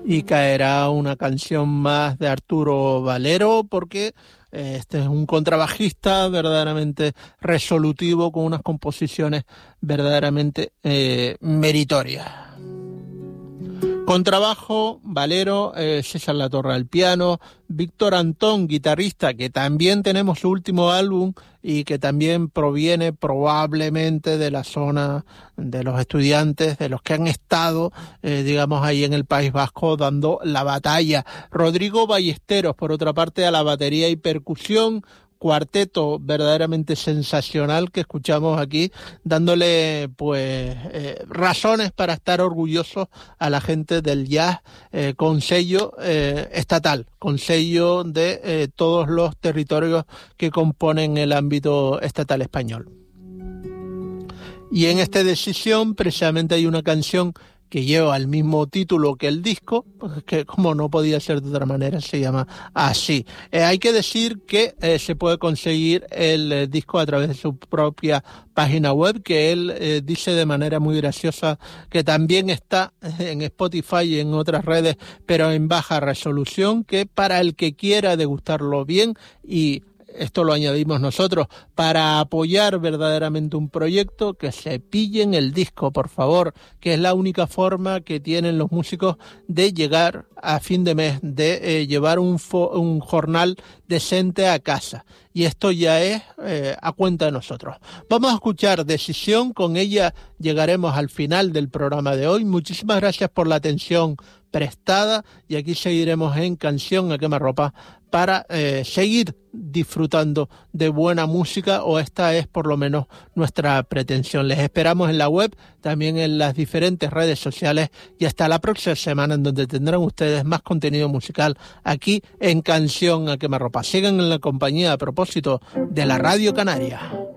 Y caerá una canción más de Arturo Valero, porque este es un contrabajista verdaderamente resolutivo, con unas composiciones verdaderamente meritorias. Contrabajo, Valero, César Latorre al piano, Víctor Antón, guitarrista, que también tenemos su último álbum y que también proviene probablemente de la zona de los estudiantes, de los que han estado, digamos, ahí en el País Vasco dando la batalla. Rodrigo Ballesteros, por otra parte, a la batería y percusión, cuarteto verdaderamente sensacional que escuchamos aquí, dándole pues razones para estar orgullosos a la gente del jazz, con sello estatal, con sello de todos los territorios que componen el ámbito estatal español. Y en esta decisión precisamente hay una canción que lleva el mismo título que el disco, que como no podía ser de otra manera, se llama así. Hay que decir que se puede conseguir el disco a través de su propia página web, que él dice de manera muy graciosa que también está en Spotify y en otras redes, pero en baja resolución, que para el que quiera degustarlo bien, y esto lo añadimos nosotros, para apoyar verdaderamente un proyecto, que se pillen el disco, por favor, que es la única forma que tienen los músicos de llegar a fin de mes, de llevar un jornal decente a casa. Y esto ya es a cuenta de nosotros. Vamos a escuchar Decisión, con ella llegaremos al final del programa de hoy. Muchísimas gracias por la atención prestada, y aquí seguiremos en Canción a Quemarropa para seguir disfrutando de buena música, o esta es por lo menos nuestra pretensión. Les esperamos en la web, también en las diferentes redes sociales, y hasta la próxima semana, en donde tendrán ustedes más contenido musical aquí en Canción a Quemarropa. Sigan en la compañía, a propósito, de la Radio Canaria.